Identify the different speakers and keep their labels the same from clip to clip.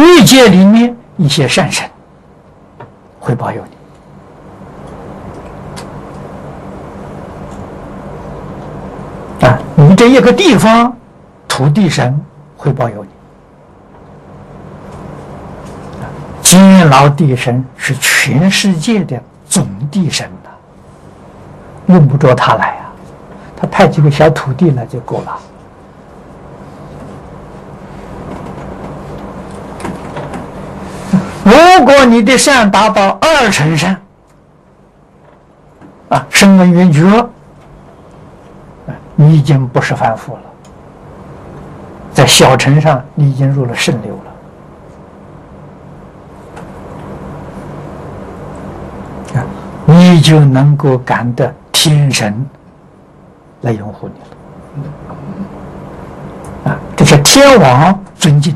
Speaker 1: 欲界里面一些善神会保佑你啊，你这一个地方土地神会保佑你。监牢地神是全世界的总地神的，用不着他来啊，他派几个小土地来就够了。如果你的善达到2乘善啊，声闻缘觉，你已经不是凡夫了，在小乘上你已经入了圣流了，你就能够感得天神来拥护你了啊！这些天王尊敬你，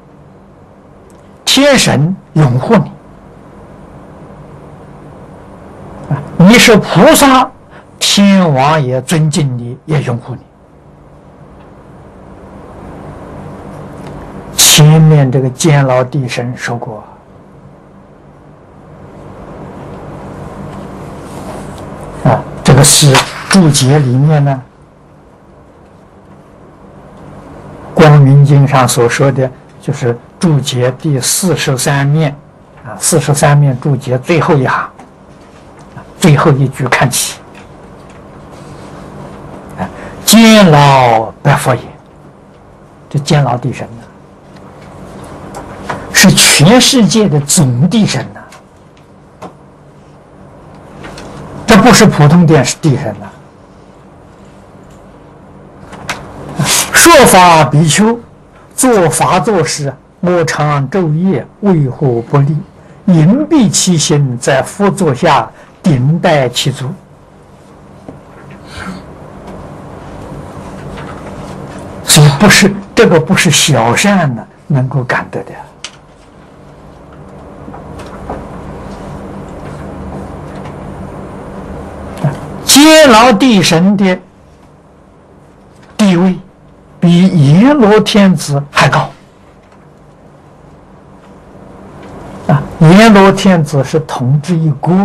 Speaker 1: 天神拥护你啊！你是菩萨，天王也尊敬你，也拥护你。前面这个监牢地神说过啊，这个是注解里面呢，《光明经》上所说的，就是注解第43面啊，43面注解最后一行，最后一句看起，监牢白佛也，这监牢地神呢，是全世界的总地神呐，这不是普通地神呐。说法比丘做法做事，我常昼夜为护不利，隐蔽其心，在佛座下顶戴其足。所以不是这个不是小善呢能够感得的。监牢地神的地位比阎罗天子还高啊！阎罗天子是统治一国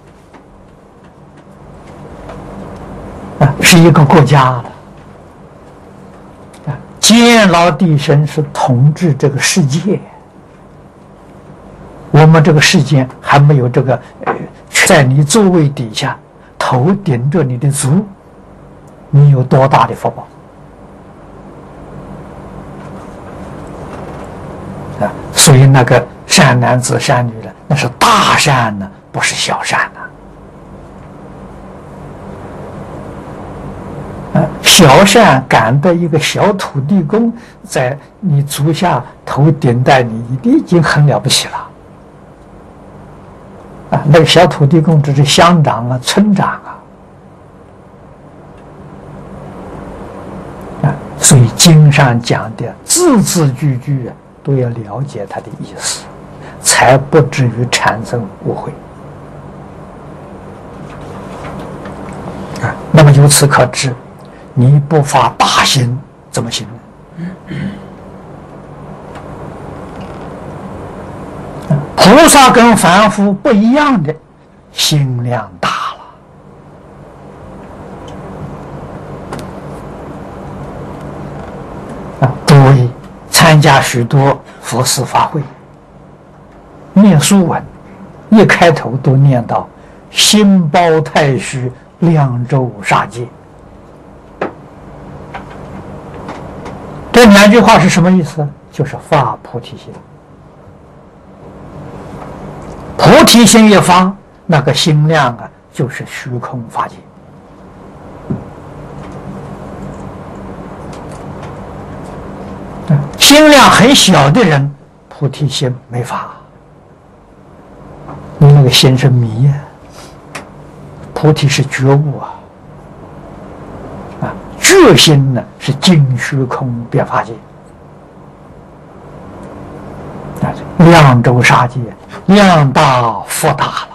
Speaker 1: 啊，是一个国家了啊！监牢地神是统治这个世界，我们这个世界还没有这个在你座位底下，头顶着你的足，你有多大的福报啊！所以那个善男子善女人，那是大善呢，不是小善呢。小善感得一个小土地公在你足下头顶戴你，已经很了不起了啊！那个小土地公只是乡长啊、村长啊，所以经上讲的字字句句都要了解它的意思，才不至于产生误会啊。那么由此可知，你不发大心怎么行呢？菩萨跟凡夫不一样的，心量大了啊！诸位参加许多佛事法会，念书文，一开头都念到心包太虚，量周杀戒。这两句话是什么意思？就是发菩提心。菩提心一发，那个心量啊，就是虚空法界。心量很小的人，菩提心没发，你那个心是迷啊，菩提是觉悟啊，觉心呢是尽虚空遍法界。量周杀戒，量大福大了。